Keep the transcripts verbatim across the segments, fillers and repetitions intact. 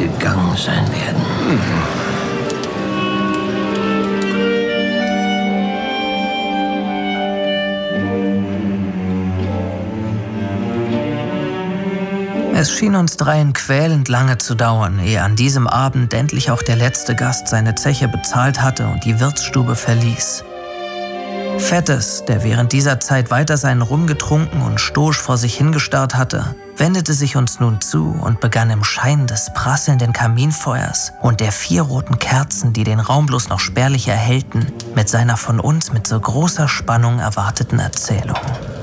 gegangen sein werden. Hm. Es schien uns dreien quälend lange zu dauern, ehe an diesem Abend endlich auch der letzte Gast seine Zeche bezahlt hatte und die Wirtsstube verließ. Fettes, der während dieser Zeit weiter seinen Rum getrunken und stoisch vor sich hingestarrt hatte, wendete sich uns nun zu und begann im Schein des prasselnden Kaminfeuers und der vier roten Kerzen, die den Raum bloß noch spärlich erhellten, mit seiner von uns mit so großer Spannung erwarteten Erzählung.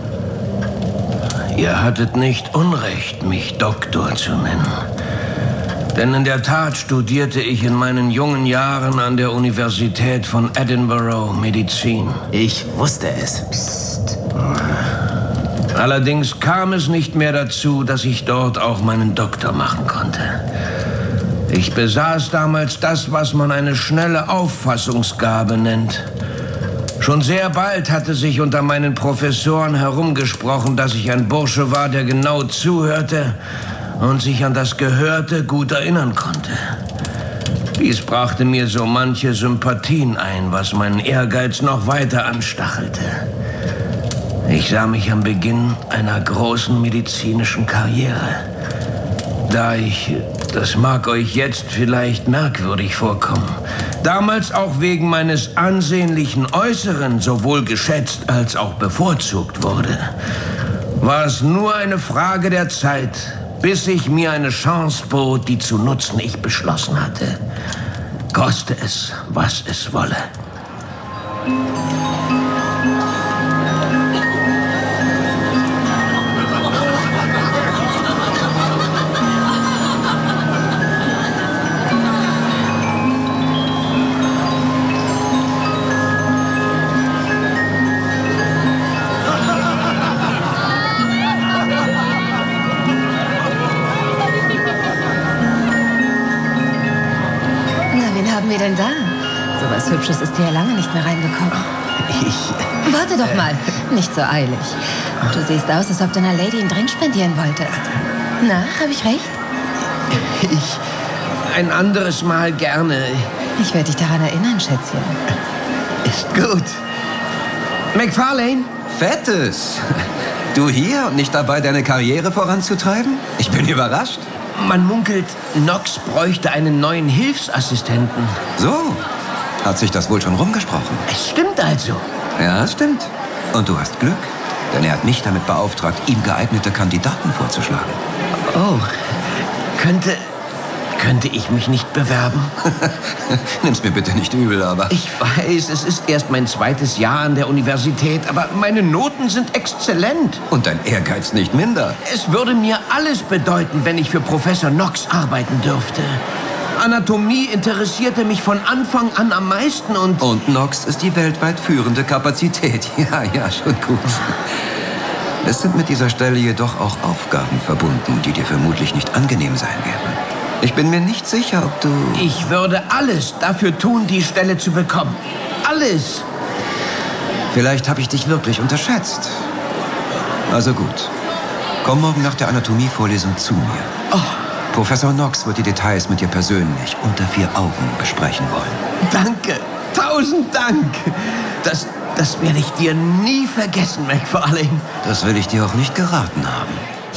Ihr hattet nicht Unrecht, mich Doktor zu nennen. Denn in der Tat studierte ich in meinen jungen Jahren an der Universität von Edinburgh Medizin. Ich wusste es. Psst. Allerdings kam es nicht mehr dazu, dass ich dort auch meinen Doktor machen konnte. Ich besaß damals das, was man eine schnelle Auffassungsgabe nennt. Schon sehr bald hatte sich unter meinen Professoren herumgesprochen, dass ich ein Bursche war, der genau zuhörte und sich an das Gehörte gut erinnern konnte. Dies brachte mir so manche Sympathien ein, was meinen Ehrgeiz noch weiter anstachelte. Ich sah mich am Beginn einer großen medizinischen Karriere. Da ich, das mag euch jetzt vielleicht merkwürdig vorkommen, damals auch wegen meines ansehnlichen Äußeren sowohl geschätzt als auch bevorzugt wurde, war es nur eine Frage der Zeit, bis sich mir eine Chance bot, die zu nutzen ich beschlossen hatte. Koste es, was es wolle. Haben wir denn da? So was Hübsches ist dir ja lange nicht mehr reingekommen. Ich... Warte doch mal. Nicht so eilig. Du siehst aus, als ob du einer Lady einen Drink spendieren wolltest. Na, habe ich recht? Ich... Ein anderes Mal gerne. Ich werde dich daran erinnern, Schätzchen. Ist gut. McFarlane? Fettes. Du hier und nicht dabei, deine Karriere voranzutreiben? Ich bin überrascht. Man munkelt, Knox bräuchte einen neuen Hilfsassistenten. So, hat sich das wohl schon rumgesprochen? Es stimmt also. Ja, es stimmt. Und du hast Glück, denn er hat mich damit beauftragt, ihm geeignete Kandidaten vorzuschlagen. Oh, könnte... Könnte ich mich nicht bewerben? Nimm's mir bitte nicht übel, aber... Ich weiß, es ist erst mein zweites Jahr an der Universität, aber meine Noten sind exzellent. Und dein Ehrgeiz nicht minder. Es würde mir alles bedeuten, wenn ich für Professor Knox arbeiten dürfte. Anatomie interessierte mich von Anfang an am meisten und... Und Knox ist die weltweit führende Kapazität. Ja, ja, schon gut. Es sind mit dieser Stelle jedoch auch Aufgaben verbunden, die dir vermutlich nicht angenehm sein werden. Ich bin mir nicht sicher, ob du... Ich würde alles dafür tun, die Stelle zu bekommen. Alles. Vielleicht habe ich dich wirklich unterschätzt. Also gut. Komm morgen nach der Anatomievorlesung zu mir. Oh. Professor Knox wird die Details mit dir persönlich unter vier Augen besprechen wollen. Danke. Tausend Dank. Das, das werde ich dir nie vergessen, McFarlane. Das will ich dir auch nicht geraten haben.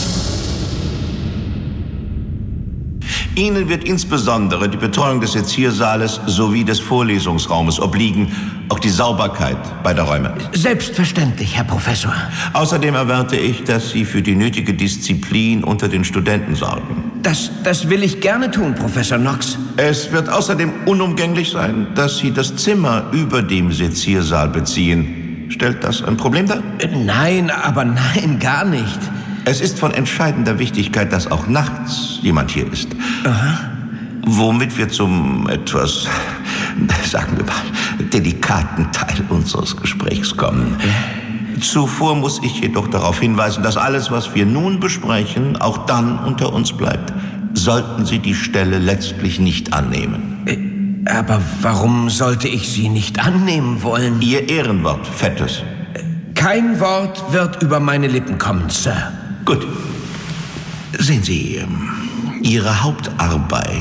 Ihnen wird insbesondere die Betreuung des Seziersaales sowie des Vorlesungsraumes obliegen, auch die Sauberkeit beider Räume. Selbstverständlich, Herr Professor. Außerdem erwarte ich, dass Sie für die nötige Disziplin unter den Studenten sorgen. Das, das will ich gerne tun, Professor Knox. Es wird außerdem unumgänglich sein, dass Sie das Zimmer über dem Seziersaal beziehen. Stellt das ein Problem dar? Nein, aber nein, gar nicht. Es ist von entscheidender Wichtigkeit, dass auch nachts jemand hier ist. Aha. Womit wir zum etwas, sagen wir mal, delikaten Teil unseres Gesprächs kommen. Ja. Zuvor muss ich jedoch darauf hinweisen, dass alles, was wir nun besprechen, auch dann unter uns bleibt. Sollten Sie die Stelle letztlich nicht annehmen. Aber warum sollte ich sie nicht annehmen wollen? Ihr Ehrenwort, Fettes. Kein Wort wird über meine Lippen kommen, Sir. Gut. Sehen Sie, Ihre Hauptarbeit